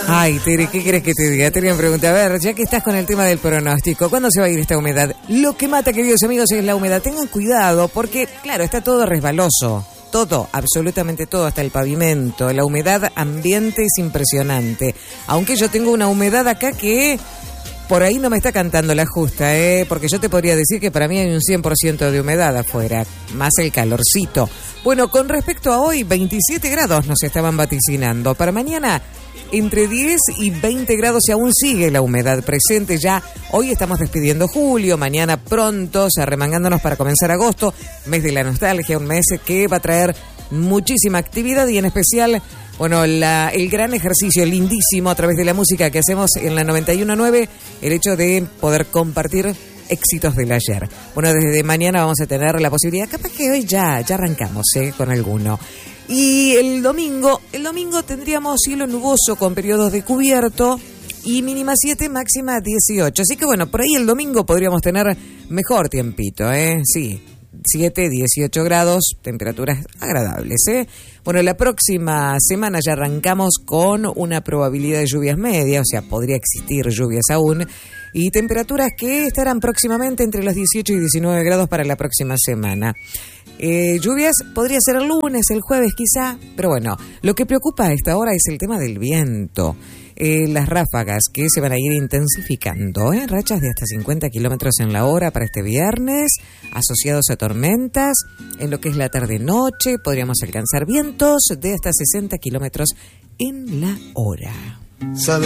Ay, Tere, ¿qué querés que te diga? Tere me pregunta, a ver, ya que estás con el tema del pronóstico, ¿cuándo se va a ir esta humedad? Lo que mata, queridos amigos, es la humedad. Tengan cuidado porque, claro, está todo resbaloso. Todo, absolutamente todo, hasta el pavimento. La humedad ambiente es impresionante. Aunque yo tengo una humedad acá que por ahí no me está cantando la justa, porque yo te podría decir que para mí hay un 100% de humedad afuera, más el calorcito. Bueno, con respecto a hoy, 27 grados nos estaban vaticinando. Para mañana, entre 10 y 20 grados y aún sigue la humedad presente. Ya hoy estamos despidiendo julio, mañana pronto, arremangándonos para comenzar agosto, mes de la nostalgia, un mes que va a traer muchísima actividad y en especial, bueno, el gran ejercicio lindísimo a través de la música que hacemos en la 91.9, el hecho de poder compartir éxitos del ayer. Bueno, desde mañana vamos a tener la posibilidad, capaz que hoy ya arrancamos con alguno. Y el domingo tendríamos cielo nuboso con periodos de cubierto y mínima 7, máxima 18. Así que bueno, por ahí el domingo podríamos tener mejor tiempito, sí. 7, 18 grados, temperaturas agradables, Bueno, la próxima semana ya arrancamos con una probabilidad de lluvias media, o sea, podría existir lluvias aún, y temperaturas que estarán próximamente entre los 18 y 19 grados para la próxima semana. Lluvias podría ser el lunes, el jueves quizá, pero bueno, lo que preocupa a esta hora es el tema del viento. Las ráfagas que se van a ir intensificando, rachas de hasta 50 kilómetros en la hora para este viernes, asociados a tormentas. En lo que es la tarde-noche podríamos alcanzar vientos de hasta 60 kilómetros en la hora.